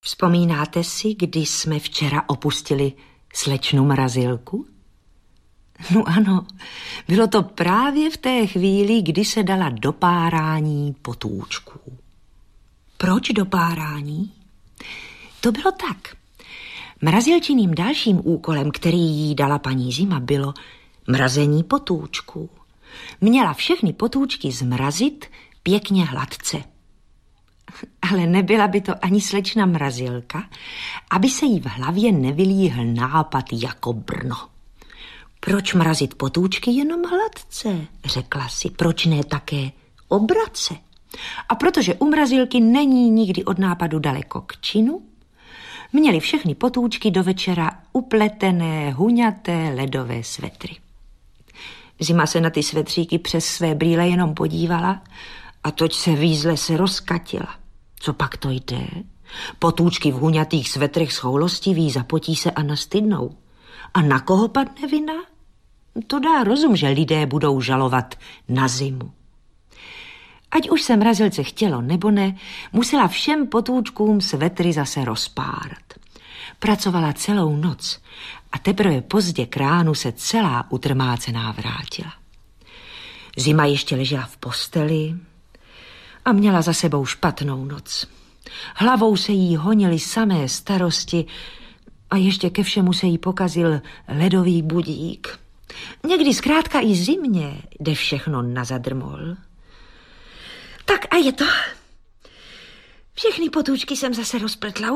Vzpomínáte si, kdy jsme včera opustili slečnu Mrazilku? No ano, bylo to právě v té chvíli, kdy se dala do párání potůčků. Proč do párání? To bylo tak. Mrazilčiným dalším úkolem, který jí dala paní Zima, bylo mrazení potůčků. Měla všechny potůčky zmrazit pěkně hladce. Ale nebyla by to ani slečna Mrazilka, aby se jí v hlavě nevylíhl nápad jako brno. Proč mrazit potůčky jenom hladce, řekla si, proč ne také obrace? A protože u Mrazilky není nikdy od nápadu daleko k činu, měli všechny potůčky do večera upletené, huňaté ledové svetry. Zima se na ty svetříky přes své brýle jenom podívala a toť se vízle se rozkatila. Co pak to jde? Potůčky v huňatých svetrech schoulostiví, zapotí se a nastydnou. A na koho padne vina? To dá rozum, že lidé budou žalovat na zimu. Ať už se Mrazilce chtělo nebo ne, musela všem potůčkům svetry zase rozpárat. Pracovala celou noc a teprve pozdě k ránu se celá utrmácená vrátila. Zima ještě ležela v posteli a měla za sebou špatnou noc. Hlavou se jí honily samé starosti a ještě ke všemu se jí pokazil ledový budík. Někdy zkrátka i zimně jde všechno na zadrmol. Tak a je to. Všechny potůčky jsem zase rozpletla,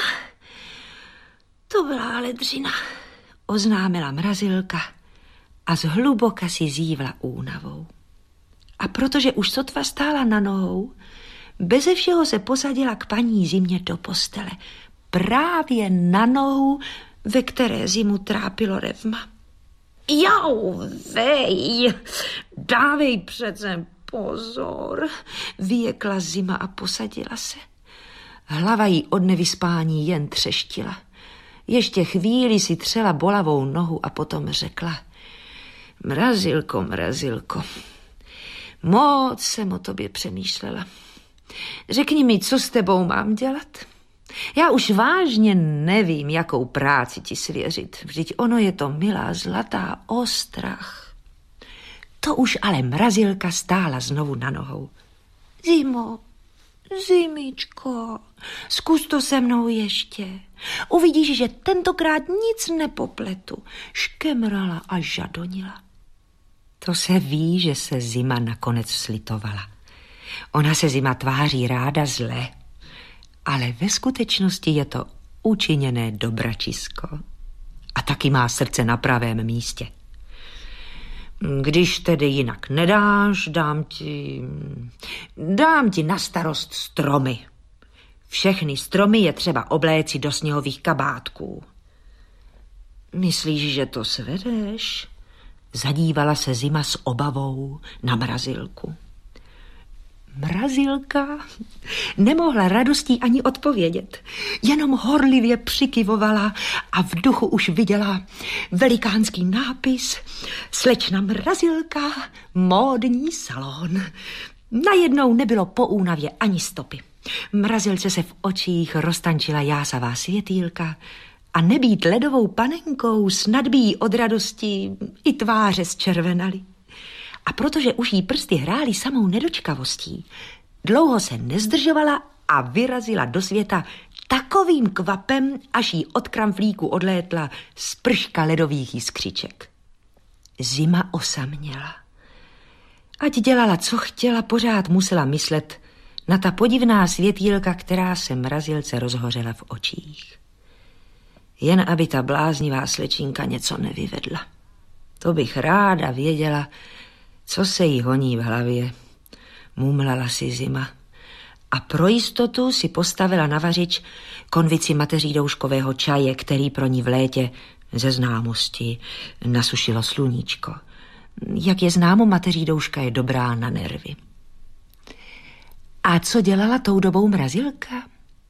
To byla ale dřina, oznámila Mrazilka a zhluboka si zívla únavou. A protože už sotva stála na nohou, beze všeho se posadila k paní Zimě do postele. Právě na nohu, ve které Zimu trápilo revma. Jau, vej, dávej přece pozor, vyjekla Zima a posadila se. Hlava jí od nevyspání jen třeštila. Ještě chvíli si třela bolavou nohu a potom řekla: Mrazilko, Mrazilko, moc jsem o tobě přemýšlela. Řekni mi, co s tebou mám dělat? Já už vážně nevím, jakou práci ti svěřit. Vždyť ono je to, milá zlatá, ostrach. To už ale Mrazilka stála znovu na nohou. Zimo, Zimičko, zkus to se mnou ještě. Uvidíš, že tentokrát nic nepopletu. Škemrala a žadonila. To se ví, že se Zima nakonec slitovala. Ona se Zima tváří ráda zle, ale ve skutečnosti je to učiněné dobračisko. A taky má srdce na pravém místě. Když tedy jinak nedáš, dám ti na starost stromy. Všechny stromy je třeba obléci do sněhových kabátků. Myslíš, že to svedeš? Zadívala se Zima s obavou na Mrazilku. Mrazilka nemohla radostí ani odpovědět. Jenom horlivě přikyvovala a v duchu už viděla velikánský nápis: Slečna Mrazilka, módní salon. Najednou nebylo po únavě ani stopy. Mrazilce se v očích roztančila jásavá světýlka a nebýt ledovou panenkou snad by jí od radosti i tváře zčervenaly. A protože už jí prsty hrály samou nedočkavostí, dlouho se nezdržovala a vyrazila do světa takovým kvapem, až jí od kramflíku odlétla sprška ledových jiskřiček. Zima osaměla. Ať dělala, co chtěla, pořád musela myslet na ta podivná světýlka, která se Mrazilce rozhořela v očích. Jen aby ta bláznivá slečinka něco nevyvedla. To bych ráda věděla, co se jí honí v hlavě, mumlala si Zima. A pro jistotu si postavila na vařič konvici mateří douškového čaje, který pro ní v létě ze známosti nasušilo sluníčko. Jak je známo, mateří douška je dobrá na nervy. A co dělala tou dobou Mrazilka?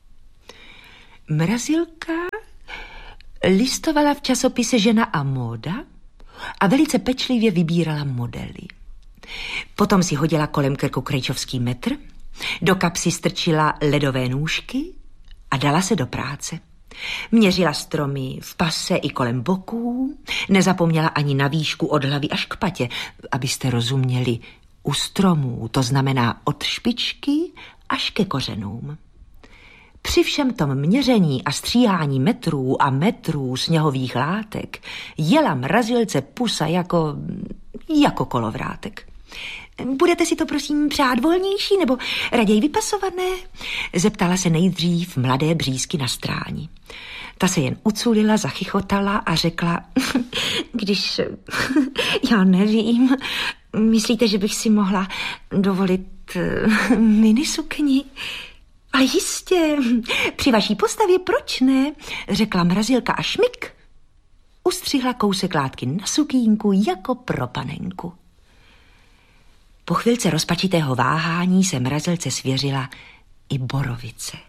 Mrazilka listovala v časopise Žena a móda a velice pečlivě vybírala modely. Potom si hodila kolem krku krejčovský metr, do kapsy strčila ledové nůžky a dala se do práce. Měřila stromy v pase i kolem boků, nezapomněla ani na výšku od hlavy až k patě, abyste rozuměli, u stromů, to znamená od špičky až ke kořenům. Při všem tom měření a stříhání metrů a metrů sněhových látek jela mrazilce pusa jako kolovrátek. Budete si to prosím přát volnější nebo raději vypasované? Zeptala se nejdřív mladé břízky na stráni. Ta se jen uculila, zachychotala a řekla, když já nevím, myslíte, že bych si mohla dovolit minisukni? Ale jistě, při vaší postavě proč ne? Řekla mrazilka a šmik. Ustřihla kousek látky na sukínku jako pro panenku. Po chvilce rozpačitého váhání se mrazilce svěřila i borovice.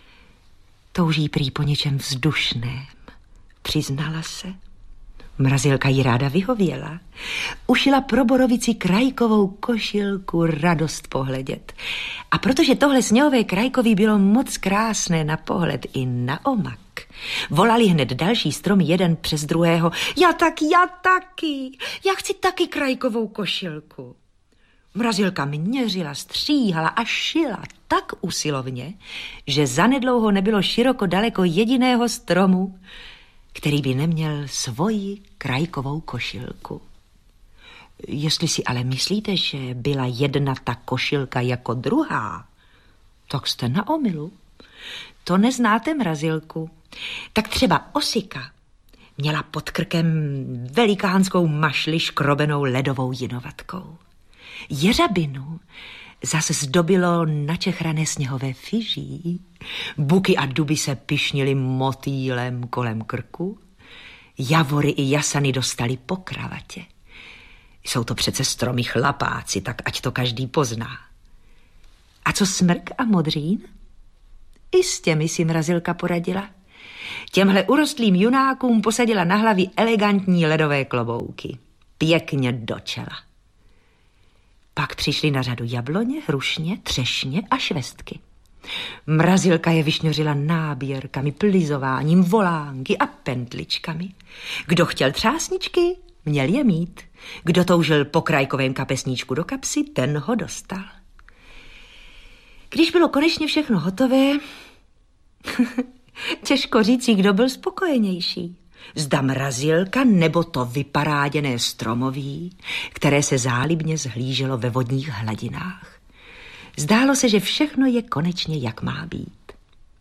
Touží prý po něčem vzdušném, přiznala se. Mrazilka jí ráda vyhověla. Ušila pro borovici krajkovou košilku, radost pohledět. A protože tohle sněhové krajkový bylo moc krásné na pohled i na omak, volali hned další stromy jeden přes druhého. Já taky, já chci taky krajkovou košilku. Mrazilka měřila, stříhala a šila tak usilovně, že zanedlouho nebylo široko daleko jediného stromu, který by neměl svoji krajkovou košilku. Jestli si ale myslíte, že byla jedna ta košilka jako druhá, tak jste na omylu. To neznáte mrazilku. Tak třeba osika měla pod krkem velikánskou mašli škrobenou ledovou jinovatkou. Jeřabinu zase zdobilo načechrané sněhové fyží. Buky a duby se pyšnily motýlem kolem krku. Javory i jasany dostali po kravatě. Jsou to přece stromy chlapáci, tak ať to každý pozná. A co smrk a modřín? I s těmi si mrazilka poradila. Těmhle urostlým junákům posadila na hlavy elegantní ledové klobouky. Pěkně do čela. Pak přišly na řadu jabloně, hrušně, třešně a švestky. Mrazilka je vyšňořila náběrkami, plizováním, volánky a pentličkami. Kdo chtěl třásničky, měl je mít. Kdo toužil po krajkovém kapesníčku do kapsy, ten ho dostal. Když bylo konečně všechno hotové, těžko říci, kdo byl spokojenější. Zda mrazilka nebo to vyparáděné stromoví, které se zálibně zhlíželo ve vodních hladinách. Zdálo se, že všechno je konečně, jak má být.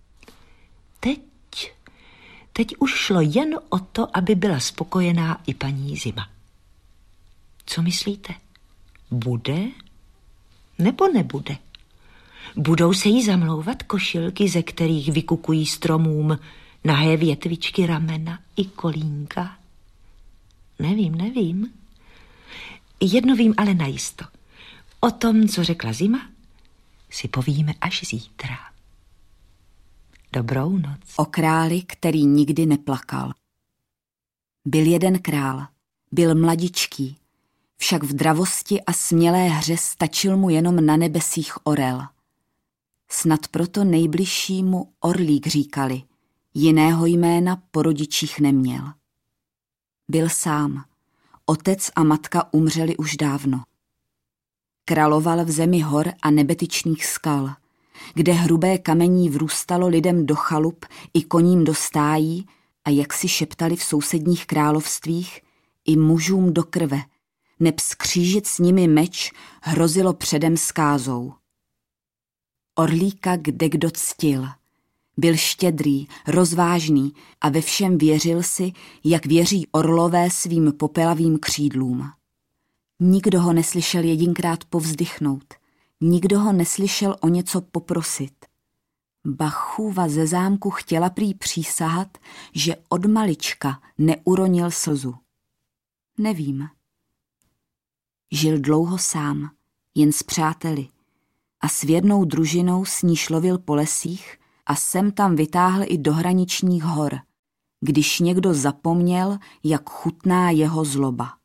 Teď už šlo jen o to, aby byla spokojená i paní Zima. Co myslíte? Bude nebo nebude? Budou se jí zamlouvat košilky, ze kterých vykukují stromům nahé větvičky, ramena i kolínka? Nevím. Jedno vím ale najisto. O tom, co řekla Zima, si povíme až zítra. Dobrou noc. O králi, který nikdy neplakal. Byl jeden král, byl mladičký, však v dravosti a smělé hře stačil mu jenom na nebesích orel. Snad proto nejbližšímu Orlík říkali, jiného jména po rodičích neměl. Byl sám, otec a matka umřeli už dávno. Královal v zemi hor a nebetyčných skal, kde hrubé kamení vrůstalo lidem do chalup i koním do stájí a jak si šeptali v sousedních královstvích, i mužům do krve, neb skřížit s nimi meč hrozilo předem skázou. Orlíka kdekdo ctil. Byl štědrý, rozvážný a ve všem věřil si, jak věří orlové svým popelavým křídlům. Nikdo ho neslyšel jedinkrát povzdychnout, nikdo ho neslyšel o něco poprosit. Ba chůva ze zámku chtěla prý přísahat, že od malička neuronil slzu. Nevím. Žil dlouho sám, jen s přáteli, a s věrnou družinou s níž lovil po lesích a sem tam vytáhl i do hraničních hor, když někdo zapomněl, jak chutná jeho zloba.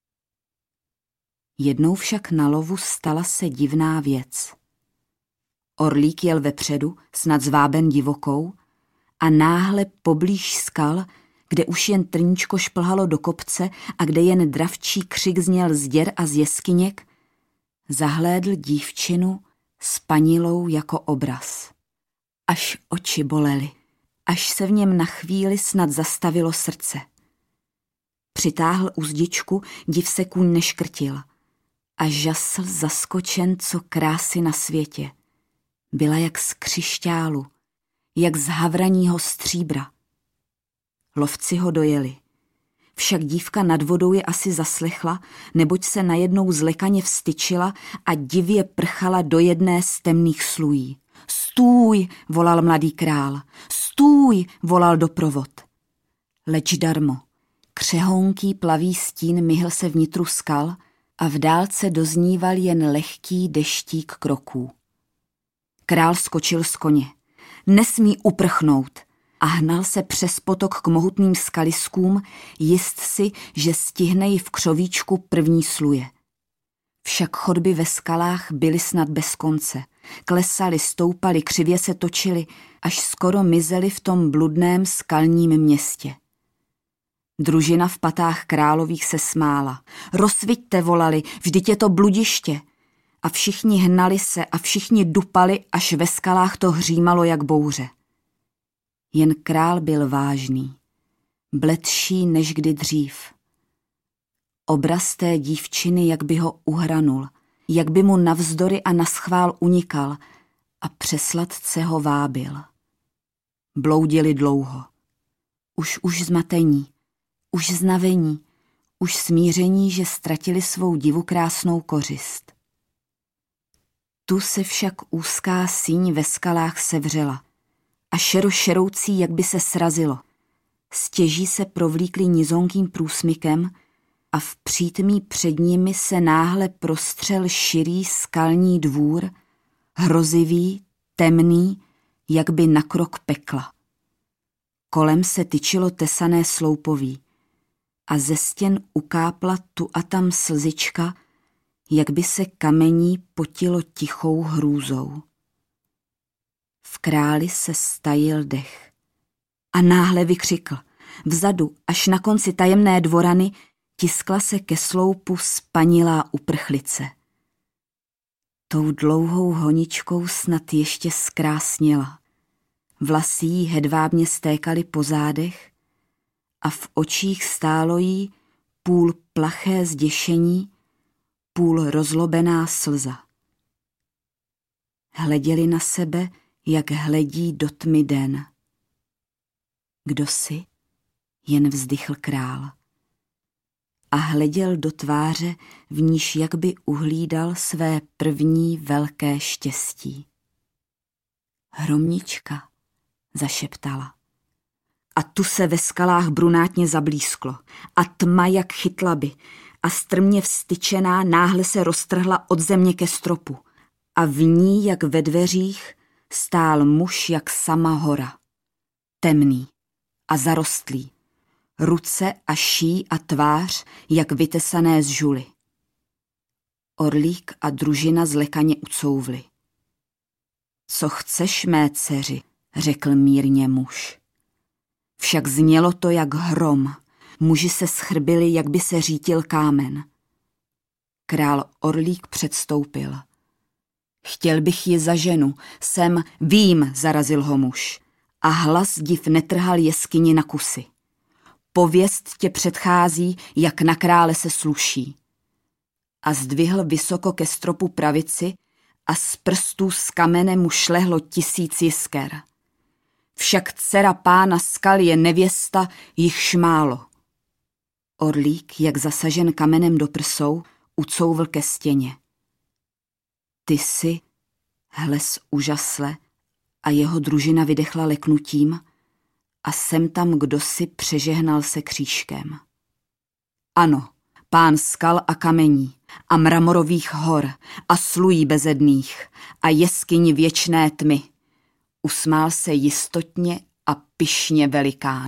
Jednou však na lovu stala se divná věc. Orlík jel vepředu, snad zváben divokou, a náhle poblíž skal, kde už jen trníčko šplhalo do kopce a kde jen dravčí křik zněl z děr a z jeskyněk, zahlédl dívčinu spanilou jako obraz. Až oči bolely, až se v něm na chvíli snad zastavilo srdce. Přitáhl uzdičku, div se kůň neškrtil a žasl zaskočen, co krásy na světě. Byla jak z křišťálu, jak z havraního stříbra. Lovci ho dojeli. Však dívka nad vodou je asi zaslechla, neboť se najednou zlekaně vstyčila a divě prchala do jedné z temných slují. Stůj, volal mladý král, stůj, volal doprovod. Leč darmo. Křehounký plavý stín myhl se vnitru skal a v dálce dozníval jen lehký deštík kroků. Král skočil z koně. Nesmí uprchnout. A hnal se přes potok k mohutným skaliskům, jist si, že stihne ji v křovíčku první sluje. Však chodby ve skalách byly snad bez konce. Klesaly, stoupali, křivě se točily, až skoro mizely v tom bludném skalním městě. Družina v patách králových se smála. Rozsviťte, volali, vždyť je to bludiště. A všichni hnali se a všichni dupali, až ve skalách to hřímalo jak bouře. Jen král byl vážný, bledší než kdy dřív. Obraz té dívčiny, jak by ho uhranul, jak by mu navzdory a naschvál unikal a přesladce ho vábil. Bloudili dlouho. Už zmatení, už znavení, už smíření, že ztratili svou divukrásnou kořist. Tu se však úzká síň ve skalách sevřela a šeroucí, jak by se srazilo. Stěží se provlíkli nizonkým průsmykem a v přítmí před nimi se náhle prostřel širý skalní dvůr, hrozivý, temný, jak by na krok pekla. Kolem se tyčilo tesané sloupoví a ze stěn ukápla tu a tam slzička, jak by se kamení potilo tichou hrůzou. V králi se stajil dech a náhle vykřikl. Vzadu, až na konci tajemné dvorany, tiskla se ke sloupu spanilá uprchlice. Tou dlouhou honičkou snad ještě zkrásněla. Vlasy jí hedvábně stékaly po zádech a v očích stálo jí půl plaché zděšení, půl rozlobená slza. Hleděli na sebe, jak hledí do tmy den. Kdo jsi? Jen vzdychl král. A hleděl do tváře, v níž jak by uhlídal své první velké štěstí. Hromnička, zašeptala. A tu se ve skalách brunátně zablísklo a tma jak chytlaby a strmě vstyčená náhle se roztrhla od země ke stropu a v ní jak ve dveřích stál muž jak sama hora. Temný a zarostlý, ruce a ší a tvář jak vytesané z žuly. Orlík a družina zlekaně ucouvli. Co chceš, mé dceři, řekl mírně muž. Však znělo to jak hrom, muži se schrbili, jak by se řítil kámen. Král Orlík předstoupil. Chtěl bych ji za ženu, vím, zarazil ho muž. A hlas div netrhal jeskyni na kusy. Pověst tě předchází, jak na krále se sluší. A zdvihl vysoko ke stropu pravici a z prstů z kamene mu šlehlo 1000 jisker. Však dcera pána skal je nevěsta, jichž málo. Orlík, jak zasažen kamenem do prsou, ucouvl ke stěně. Ty jsi, hles úžasle, a jeho družina vydechla leknutím a sem tam kdosi přežehnal se křížkem. Ano, pán skal a kamení a mramorových hor a slují bezedných a jeskyni věčné tmy. Usmál se jistotně a pyšně velikán.